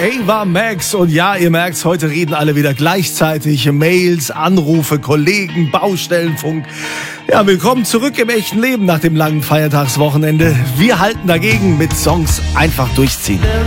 Ava Max. Und ja, ihr merkt's, heute reden alle wieder gleichzeitig. Mails, Anrufe, Kollegen, Baustellenfunk. Ja, willkommen zurück im echten Leben nach dem langen Feiertagswochenende. Wir halten dagegen mit Songs einfach durchziehen.